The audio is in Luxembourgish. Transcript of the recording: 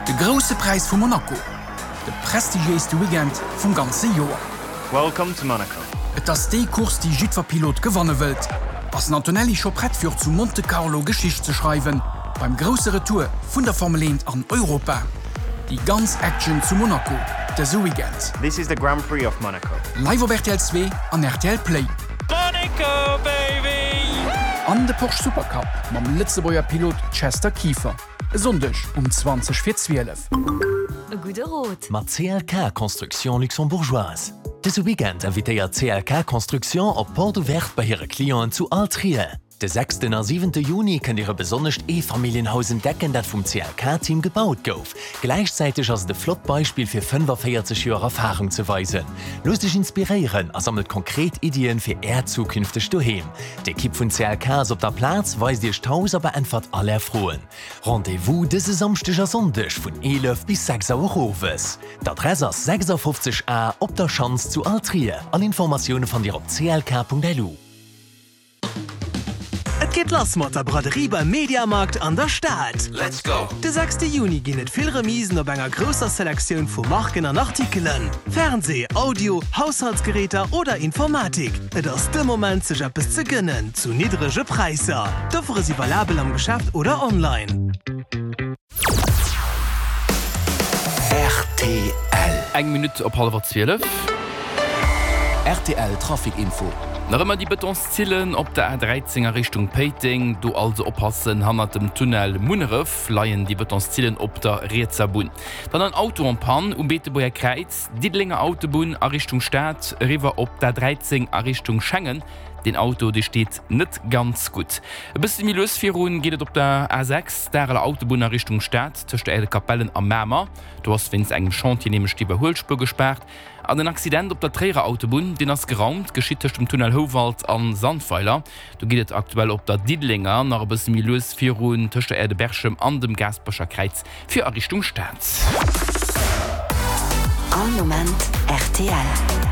De grosse Preis vu Monaco. De prestigiöste Weekend vum ganze Joer. Welcome to Monaco. Et ass déi Kurs die Jüdverpilot gewonnen wëlt, ass Antonelli scho brett fir zu Monte Carlo Geschicht ze schreiben, beim grosse Retour vun der Formel 1 an Europa. Die ganz Action zu Monaco, der Weekend. This is the Grand Prix of Monaco. Live op RTL 2 an RTL Play. Monaco, baby! An de Porsche Supercup mam Litzebauer Pilot Chester Kiefer. Sondech 20:12. E gute Rot. mat CLK Konstruktion luxembourgeoise. Dese Weekend invitéiert CLK Konstruktion op Port Ouvert bei hire Klien zu Altrie. De 6. und 7. Juni kann ihre besonnecht E-Familienhaus entdecken, dat vum CLK-Team gebaut gouf. Gleichzeitig als de Flottbeispiel fir 45 Jahre Erfahrung zu weisen. Los dich inspirieren, er sammelt konkret Ideen fir zukünftig daheim. Die Kipp vun CLK op der Platz weist dir Haus aber einfach alle erfroen. Rendezvous dese samstiger Sonntag vun 11 bis 6 Uhr Hofes. D'Adresse 56a op der Chance zu Altrie. Alle Informationen von dir op clk.lu. Geht lass mat der Braderie beim Mediamarkt an der Stadt. Let's go! De 6. Juni ginnet viel Remisen op enger grosser Selektion vu Marken an Artikeln. Fernseh, Audio, Haushaltsgeräte oder Informatik. Et ass de Moment sech bis ze gënnen zu niedrige Preise. Dofere sie valabel am Geschäft oder online. RTL. 1 Minute op 11:30. RTL Trafikinfo. Noch immer die Betonszielen op der A13er Richtung Peiting, du also oppassen hammer dem Tunnel Munneref, leiien die Betonszielen op der Reetzabun. Dann ein Auto am Pan Beeteboer Kreiz, Diedlinger Autobahn a Richtung Stadt, River op der 13 a Richtung Schengen. Den Auto die steht net ganz gut. Bis die Milosfirun geht op der A6 der Autobahn a Richtung Stadt zwischen der Kapellen am Mämer. Du hast wenns engem Chantier nämlich die Überholspur gesperrt. An den Accident op der Träger Autobahn, den as geraumt, geschieht dem Tunnel Howald an Sandpfeiler. Du geht aktuell op der Diedlinger nach bis Milosfirun zwischen der Erde Berchem an dem Gasbacher Kreuz für a Richtung Stadt. An Moment RTL.